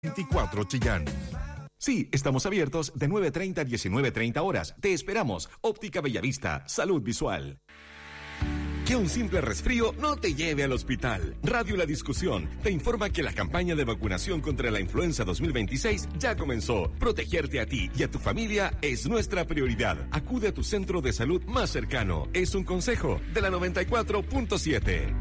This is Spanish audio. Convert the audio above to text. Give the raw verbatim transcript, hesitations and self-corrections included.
veinticuatro Chillán. Sí, estamos abiertos de nueve treinta a diecinueve treinta horas. Te esperamos. Óptica Bellavista. Salud visual. Que un simple resfrío no te lleve al hospital. Radio La Discusión te informa que la campaña de vacunación contra la influenza dos mil veintiséis ya comenzó. Protegerte a ti y a tu familia es nuestra prioridad. Acude a tu centro de salud más cercano. Es un consejo de la noventa y cuatro punto siete.